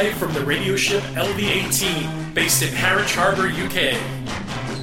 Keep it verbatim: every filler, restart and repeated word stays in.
live from the radio ship L V eighteen, based in Harwich Harbour, U K.